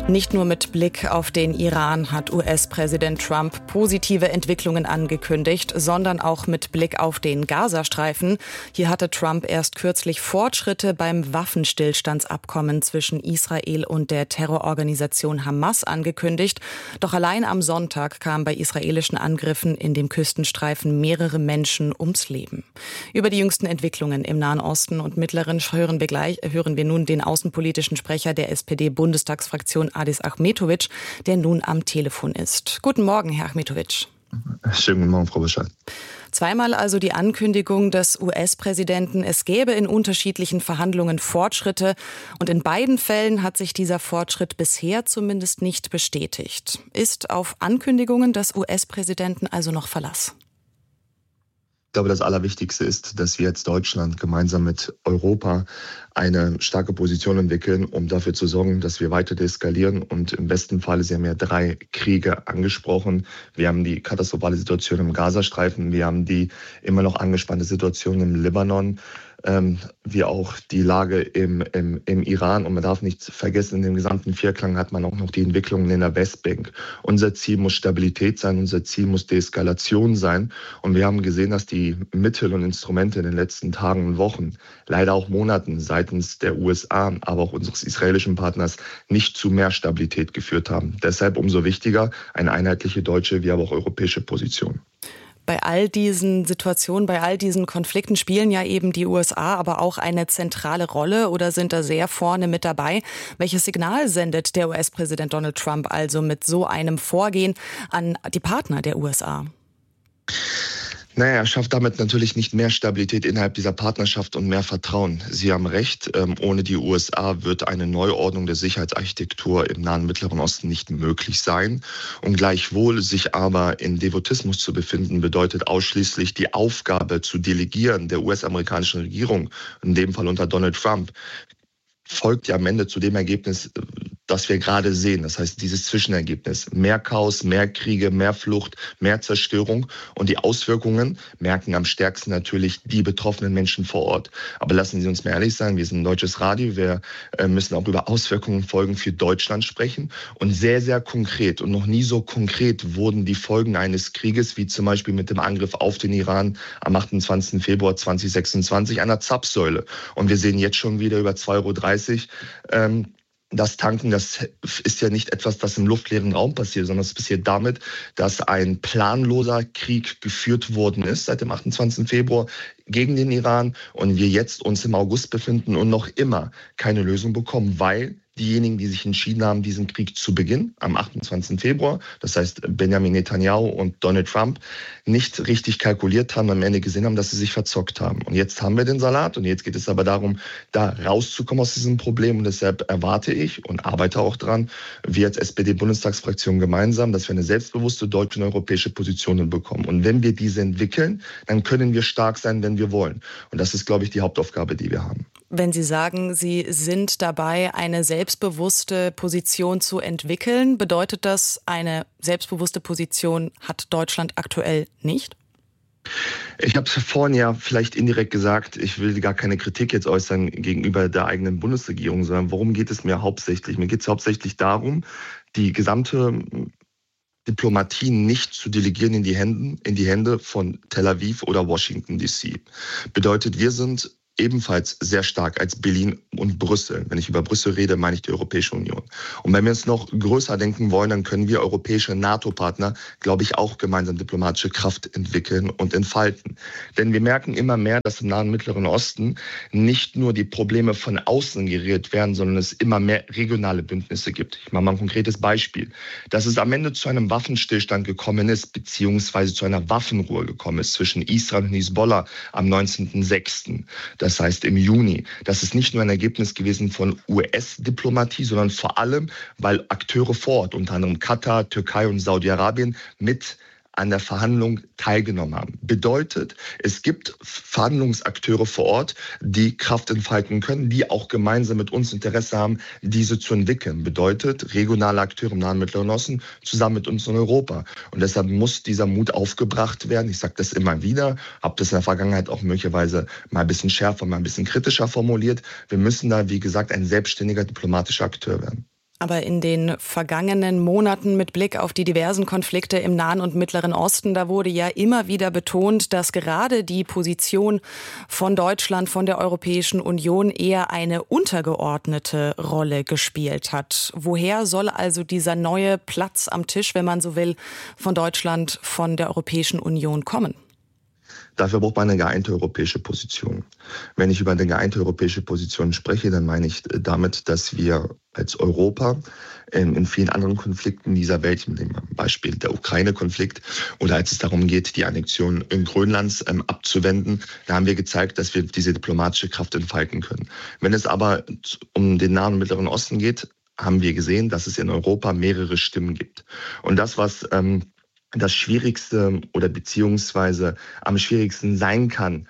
Nicht nur mit Blick auf den Iran hat US-Präsident Trump positive Entwicklungen angekündigt, sondern auch mit Blick auf den Gazastreifen. Hier hatte Trump erst kürzlich Fortschritte beim Waffenstillstandsabkommen zwischen Israel und der Terrororganisation Hamas angekündigt. Doch allein am Sonntag kamen bei israelischen Angriffen in dem Küstenstreifen mehrere Menschen ums Leben. Über die jüngsten Entwicklungen im Nahen Osten und Mittleren hören wir nun den außenpolitischen Sprecher der SPD-Bundestagsfraktion Adis Ahmetovic, der nun am Telefon ist. Guten Morgen, Herr Ahmetovic. Schönen guten Morgen, Frau Bescheid. Zweimal also die Ankündigung des US-Präsidenten, es gäbe in unterschiedlichen Verhandlungen Fortschritte. Und in beiden Fällen hat sich dieser Fortschritt bisher zumindest nicht bestätigt. Ist auf Ankündigungen des US-Präsidenten also noch Verlass? Ich glaube, das Allerwichtigste ist, dass wir jetzt Deutschland gemeinsam mit Europa eine starke Position entwickeln, um dafür zu sorgen, dass wir weiter deeskalieren. Und im besten Fall, Sie haben ja 3 Kriege angesprochen. Wir haben die katastrophale Situation im Gazastreifen, wir haben die immer noch angespannte Situation im Libanon, wie auch die Lage im Iran. Und man darf nicht vergessen, in dem gesamten Vierklang hat man auch noch die Entwicklungen in der Westbank. Unser Ziel muss Stabilität sein, unser Ziel muss Deeskalation sein. Und wir haben gesehen, dass die Mittel und Instrumente in den letzten Tagen und Wochen, leider auch Monaten seitens der USA, aber auch unseres israelischen Partners nicht zu mehr Stabilität geführt haben. Deshalb umso wichtiger eine einheitliche deutsche wie aber auch europäische Position. Bei all diesen Situationen, bei all diesen Konflikten spielen ja eben die USA aber auch eine zentrale Rolle oder sind da sehr vorne mit dabei. Welches Signal sendet der US-Präsident Donald Trump also mit so einem Vorgehen an die Partner der USA? Naja, er schafft damit natürlich nicht mehr Stabilität innerhalb dieser Partnerschaft und mehr Vertrauen. Sie haben recht, ohne die USA wird eine Neuordnung der Sicherheitsarchitektur im Nahen Mittleren Osten nicht möglich sein. Und gleichwohl sich aber in Devotismus zu befinden, bedeutet ausschließlich die Aufgabe zu delegieren der US-amerikanischen Regierung, in dem Fall unter Donald Trump, folgt ja am Ende zu dem Ergebnis, das wir gerade sehen. Das heißt, dieses Zwischenergebnis. Mehr Chaos, mehr Kriege, mehr Flucht, mehr Zerstörung. Und die Auswirkungen merken am stärksten natürlich die betroffenen Menschen vor Ort. Aber lassen Sie uns mal ehrlich sein, wir sind ein deutsches Radio. Wir müssen auch über Auswirkungen, Folgen für Deutschland sprechen. Und sehr, sehr konkret und noch nie so konkret wurden die Folgen eines Krieges, wie zum Beispiel mit dem Angriff auf den Iran am 28. Februar 2026, einer Zapfsäule. Und wir sehen jetzt schon wieder über 2,30 €. Das Tanken, das ist ja nicht etwas, das im luftleeren Raum passiert, sondern es passiert damit, dass ein planloser Krieg geführt worden ist seit dem 28. Februar gegen den Iran und wir jetzt uns im August befinden und noch immer keine Lösung bekommen, weil diejenigen, die sich entschieden haben, diesen Krieg zu beginnen, am 28. Februar, das heißt Benjamin Netanyahu und Donald Trump, nicht richtig kalkuliert haben, am Ende gesehen haben, dass sie sich verzockt haben. Und jetzt haben wir den Salat und jetzt geht es aber darum, da rauszukommen aus diesem Problem. Und deshalb erwarte ich und arbeite auch dran, wir als SPD-Bundestagsfraktion gemeinsam, dass wir eine selbstbewusste deutsche und europäische Position bekommen. Und wenn wir diese entwickeln, dann können wir stark sein, wenn wir wollen. Und das ist, glaube ich, die Hauptaufgabe, die wir haben. Wenn Sie sagen, Sie sind dabei, eine selbstbewusste Position zu entwickeln, bedeutet das, eine selbstbewusste Position hat Deutschland aktuell nicht? Ich habe es vorhin ja vielleicht indirekt gesagt, ich will gar keine Kritik jetzt äußern gegenüber der eigenen Bundesregierung, sondern worum geht es mir hauptsächlich? Mir geht es hauptsächlich darum, die gesamte Diplomatie nicht zu delegieren in die Hände von Tel Aviv oder Washington DC. Bedeutet, wir sind ebenfalls sehr stark als Berlin und Brüssel. Wenn ich über Brüssel rede, meine ich die Europäische Union. Und wenn wir es noch größer denken wollen, dann können wir europäische NATO-Partner, glaube ich, auch gemeinsam diplomatische Kraft entwickeln und entfalten. Denn wir merken immer mehr, dass im Nahen Mittleren Osten nicht nur die Probleme von außen geregelt werden, sondern es immer mehr regionale Bündnisse gibt. Ich mache mal ein konkretes Beispiel. Dass es am Ende zu einem Waffenstillstand gekommen ist, beziehungsweise zu einer Waffenruhe gekommen ist zwischen Israel und Hisbollah am 19.06. Das heißt im Juni. Das ist nicht nur ein Ergebnis gewesen von US-Diplomatie, sondern vor allem, weil Akteure vor Ort, unter anderem Katar, Türkei und Saudi-Arabien, mit an der Verhandlung teilgenommen haben. Bedeutet, es gibt Verhandlungsakteure vor Ort, die Kraft entfalten können, die auch gemeinsam mit uns Interesse haben, diese zu entwickeln. Bedeutet, regionale Akteure im Nahen Mittleren Osten zusammen mit uns in Europa. Und deshalb muss dieser Mut aufgebracht werden. Ich sage das immer wieder, habe das in der Vergangenheit auch möglicherweise mal ein bisschen schärfer, mal ein bisschen kritischer formuliert. Wir müssen da, wie gesagt, ein selbstständiger diplomatischer Akteur werden. Aber in den vergangenen Monaten mit Blick auf die diversen Konflikte im Nahen und Mittleren Osten, da wurde ja immer wieder betont, dass gerade die Position von Deutschland, von der Europäischen Union eher eine untergeordnete Rolle gespielt hat. Woher soll also dieser neue Platz am Tisch, wenn man so will, von Deutschland, von der Europäischen Union kommen? Dafür braucht man eine geeinte europäische Position. Wenn ich über eine geeinte europäische Position spreche, dann meine ich damit, dass wir als Europa in vielen anderen Konflikten dieser Welt, mit dem Beispiel der Ukraine-Konflikt oder als es darum geht, die Annexion in Grönlands abzuwenden, da haben wir gezeigt, dass wir diese diplomatische Kraft entfalten können. Wenn es aber um den Nahen und Mittleren Osten geht, haben wir gesehen, dass es in Europa mehrere Stimmen gibt. Und das, was das Schwierigste oder beziehungsweise am schwierigsten sein kann,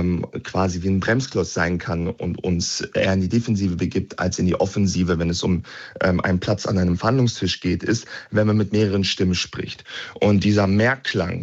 quasi wie ein Bremsklotz sein kann und uns eher in die Defensive begibt als in die Offensive, wenn es um einen Platz an einem Verhandlungstisch geht, ist, wenn man mit mehreren Stimmen spricht. Und dieser Mehrklang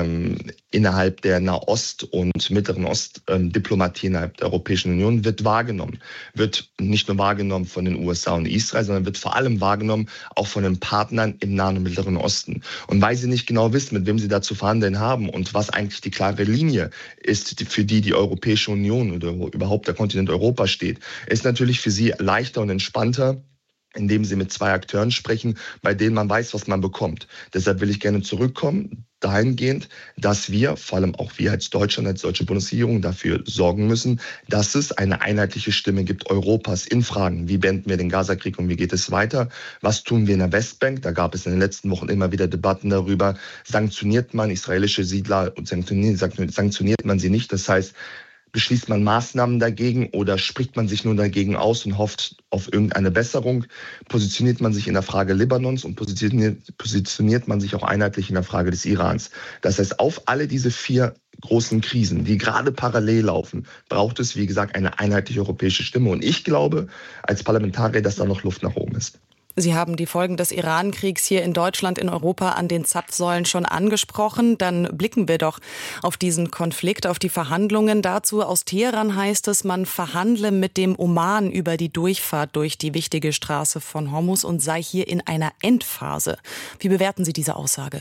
innerhalb der Nahost- und Mittleren Ost-Diplomatie innerhalb der Europäischen Union wird wahrgenommen. Wird nicht nur wahrgenommen von den USA und Israel, sondern wird vor allem wahrgenommen auch von den Partnern im Nahen und Mittleren Osten. Und weil sie nicht genau wissen, mit wem sie da zu verhandeln haben und was eigentlich die klare Linie ist, für die Europäische Union oder überhaupt der Kontinent Europa steht, ist natürlich für sie leichter und entspannter, indem sie mit zwei Akteuren sprechen, bei denen man weiß, was man bekommt. Deshalb will ich gerne zurückkommen, dahingehend, dass wir, vor allem auch wir als Deutschland, als deutsche Bundesregierung, dafür sorgen müssen, dass es eine einheitliche Stimme gibt Europas in Fragen. Wie beenden wir den Gazakrieg und wie geht es weiter? Was tun wir in der Westbank? Da gab es in den letzten Wochen immer wieder Debatten darüber. Sanktioniert man israelische Siedler und sanktioniert man sie nicht? Das heißt, beschließt man Maßnahmen dagegen oder spricht man sich nur dagegen aus und hofft auf irgendeine Besserung? Positioniert man sich in der Frage Libanons und positioniert man sich auch einheitlich in der Frage des Irans? Das heißt, auf alle diese vier großen Krisen, die gerade parallel laufen, braucht es, wie gesagt, eine einheitliche europäische Stimme. Und ich glaube als Parlamentarier, dass da noch Luft nach oben ist. Sie haben die Folgen des Iran-Kriegs hier in Deutschland, in Europa an den Zapfsäulen schon angesprochen. Dann blicken wir doch auf diesen Konflikt, auf die Verhandlungen dazu. Aus Teheran heißt es, man verhandle mit dem Oman über die Durchfahrt durch die wichtige Straße von Hormuz und sei hier in einer Endphase. Wie bewerten Sie diese Aussage?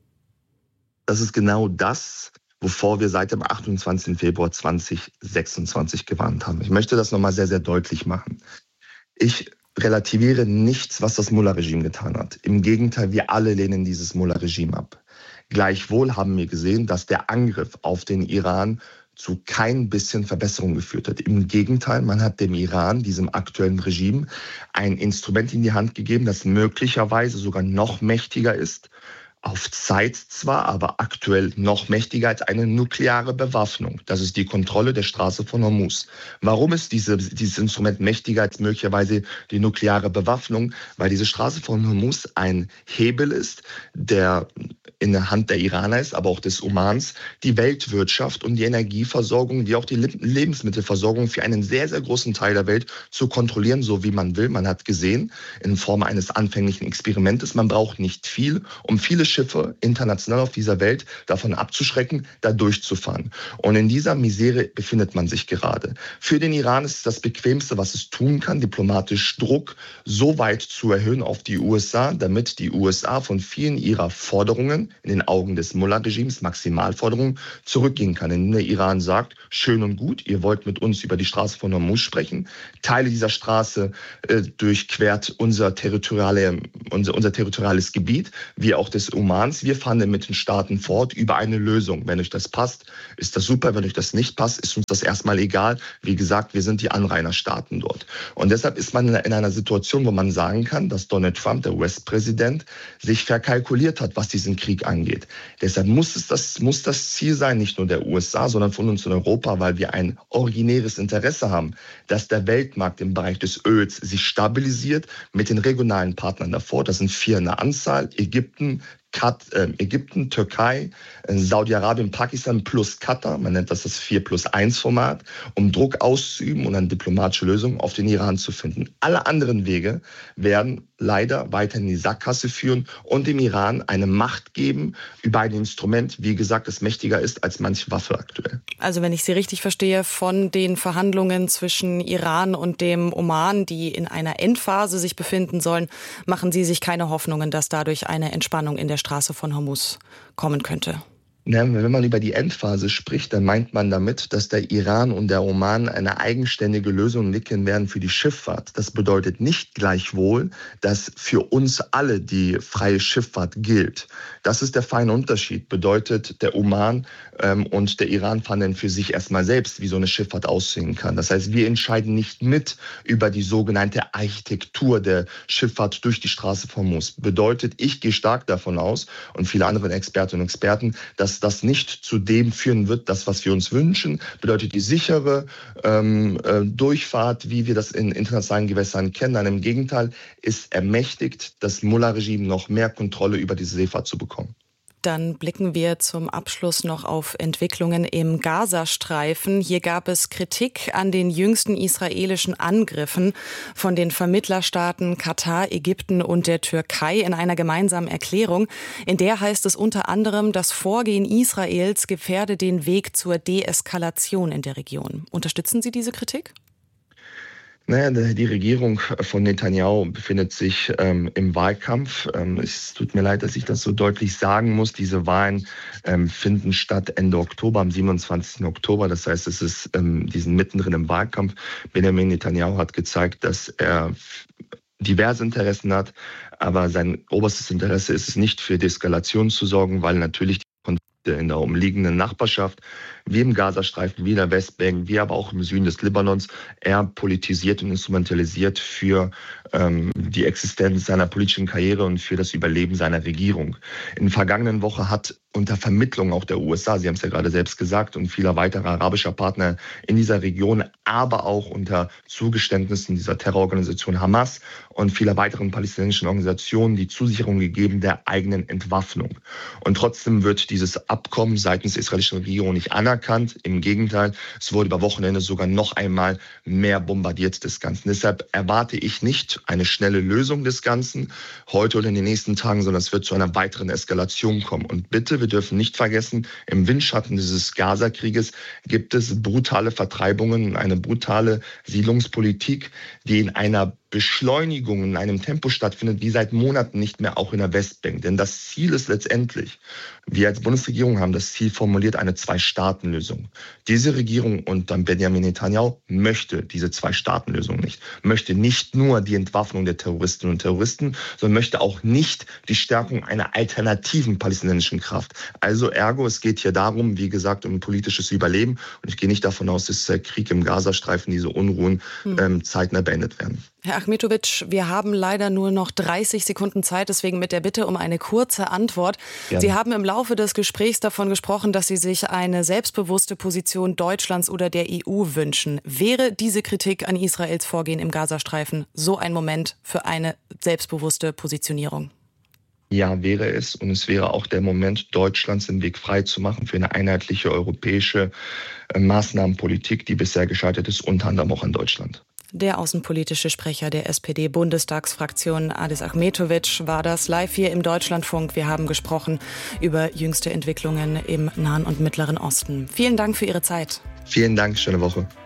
Das ist genau das, wovor wir seit dem 28. Februar 2026 gewarnt haben. Ich möchte das nochmal sehr, sehr deutlich machen. Ich relativiere nichts, was das Mullah-Regime getan hat. Im Gegenteil, wir alle lehnen dieses Mullah-Regime ab. Gleichwohl haben wir gesehen, dass der Angriff auf den Iran zu kein bisschen Verbesserung geführt hat. Im Gegenteil, man hat dem Iran, diesem aktuellen Regime, ein Instrument in die Hand gegeben, das möglicherweise sogar noch mächtiger ist, auf Zeit zwar, aber aktuell noch mächtiger als eine nukleare Bewaffnung. Das ist die Kontrolle der Straße von Hormuz. Warum ist dieses Instrument mächtiger als möglicherweise die nukleare Bewaffnung? Weil diese Straße von Hormuz ein Hebel ist, der in der Hand der Iraner ist, aber auch des Omans, die Weltwirtschaft und die Energieversorgung, wie auch die Lebensmittelversorgung für einen sehr, sehr großen Teil der Welt zu kontrollieren, so wie man will. Man hat gesehen, in Form eines anfänglichen Experimentes, man braucht nicht viel, um viele Schiffe international auf dieser Welt davon abzuschrecken, da durchzufahren. Und in dieser Misere befindet man sich gerade. Für den Iran ist es das Bequemste, was es tun kann, diplomatisch Druck so weit zu erhöhen auf die USA, damit die USA von vielen ihrer Forderungen in den Augen des Mullah-Regimes, Maximalforderungen, zurückgehen kann. Indem der Iran sagt, schön und gut, ihr wollt mit uns über die Straße von Hormuz sprechen. Teile dieser Straße durchquert unser territoriales Gebiet, wie auch des Omans. Wir verhandeln mit den Staaten fort über eine Lösung. Wenn euch das passt, ist das super. Wenn euch das nicht passt, ist uns das erstmal egal. Wie gesagt, wir sind die Anrainerstaaten dort. Und deshalb ist man in einer Situation, wo man sagen kann, dass Donald Trump, der US-Präsident, sich verkalkuliert hat, was diesen Krieg angeht. Deshalb muss das Ziel sein, nicht nur der USA, sondern von uns in Europa, weil wir ein originäres Interesse haben, dass der Weltmarkt im Bereich des Öls sich stabilisiert mit den regionalen Partnern davor. Das sind 4 in der Anzahl: Ägypten, Türkei, Saudi-Arabien, Pakistan plus Katar, man nennt das 4+1-Format, um Druck auszuüben und eine diplomatische Lösung auf den Iran zu finden. Alle anderen Wege werden leider weiter in die Sackgasse führen und dem Iran eine Macht geben über ein Instrument, wie gesagt, das mächtiger ist als manche Waffe aktuell. Also wenn ich Sie richtig verstehe, von den Verhandlungen zwischen Iran und dem Oman, die in einer Endphase sich befinden sollen, machen Sie sich keine Hoffnungen, dass dadurch eine Entspannung in der Straße von Hormuz kommen könnte? Wenn man über die Endphase spricht, dann meint man damit, dass der Iran und der Oman eine eigenständige Lösung entwickeln werden für die Schifffahrt. Das bedeutet nicht gleichwohl, dass für uns alle die freie Schifffahrt gilt. Das ist der feine Unterschied. Bedeutet, der Oman und der Iran fahren dann für sich erstmal selbst, wie so eine Schifffahrt aussehen kann. Das heißt, wir entscheiden nicht mit über die sogenannte Architektur der Schifffahrt durch die Straße von Hormuz. Bedeutet, ich gehe stark davon aus und viele andere Expertinnen und Experten, dass das nicht zu dem führen wird, das, was wir uns wünschen, bedeutet die sichere Durchfahrt, wie wir das in internationalen Gewässern kennen. Nein, im Gegenteil, ist ermächtigt, das Mullah-Regime noch mehr Kontrolle über diese Seefahrt zu bekommen. Dann blicken wir zum Abschluss noch auf Entwicklungen im Gazastreifen. Hier gab es Kritik an den jüngsten israelischen Angriffen von den Vermittlerstaaten Katar, Ägypten und der Türkei in einer gemeinsamen Erklärung. In der heißt es unter anderem, das Vorgehen Israels gefährde den Weg zur Deeskalation in der Region. Unterstützen Sie diese Kritik? Die Regierung von Netanyahu befindet sich im Wahlkampf. Es tut mir leid, dass ich das so deutlich sagen muss. Diese Wahlen finden statt Ende Oktober, am 27. Oktober. Das heißt, die sind mittendrin im Wahlkampf. Benjamin Netanyahu hat gezeigt, dass er diverse Interessen hat, aber sein oberstes Interesse ist es nicht, für Deeskalation zu sorgen, weil natürlich in der umliegenden Nachbarschaft, wie im Gazastreifen, wie in der Westbank, wie aber auch im Süden des Libanons, er politisiert und instrumentalisiert für die Existenz seiner politischen Karriere und für das Überleben seiner Regierung. In der vergangenen Woche hat unter Vermittlung auch der USA, Sie haben es ja gerade selbst gesagt, und vieler weiterer arabischer Partner in dieser Region, aber auch unter Zugeständnissen dieser Terrororganisation Hamas und vieler weiteren palästinensischen Organisationen die Zusicherung gegeben der eigenen Entwaffnung. Und trotzdem wird dieses Abkommen seitens der israelischen Regierung nicht anerkannt. Im Gegenteil, es wurde über Wochenende sogar noch einmal mehr bombardiert des Ganzen. Deshalb erwarte ich nicht eine schnelle Lösung des Ganzen heute oder in den nächsten Tagen, sondern es wird zu einer weiteren Eskalation kommen. Und bitte, wir dürfen nicht vergessen, im Windschatten dieses Gaza-Krieges gibt es brutale Vertreibungen, eine brutale Siedlungspolitik, die in einer Beschleunigung in einem Tempo stattfindet, wie seit Monaten nicht mehr auch in der Westbank. Denn das Ziel ist letztendlich, wir als Bundesregierung haben das Ziel formuliert, eine Zwei-Staaten-Lösung. Diese Regierung und dann Benjamin Netanyahu möchte diese Zwei-Staaten-Lösung nicht. Möchte nicht nur die Entwaffnung der Terroristinnen und Terroristen, sondern möchte auch nicht die Stärkung einer alternativen palästinensischen Kraft. Also ergo, es geht hier darum, wie gesagt, um politisches Überleben. Und ich gehe nicht davon aus, dass der Krieg im Gazastreifen, diese Unruhen zeitnah beendet werden. Herr Achmetović, wir haben leider nur noch 30 Sekunden Zeit, deswegen mit der Bitte um eine kurze Antwort. Gerne. Sie haben im Laufe des Gesprächs davon gesprochen, dass Sie sich eine selbstbewusste Position Deutschlands oder der EU wünschen. Wäre diese Kritik an Israels Vorgehen im Gazastreifen so ein Moment für eine selbstbewusste Positionierung? Ja, wäre es. Und es wäre auch der Moment, Deutschlands den Weg frei zu machen für eine einheitliche europäische Maßnahmenpolitik, die bisher gescheitert ist, unter anderem auch an Deutschland. Der außenpolitische Sprecher der SPD-Bundestagsfraktion Adis Achmetović war das live hier im Deutschlandfunk. Wir haben gesprochen über jüngste Entwicklungen im Nahen und Mittleren Osten. Vielen Dank für Ihre Zeit. Vielen Dank, schöne Woche.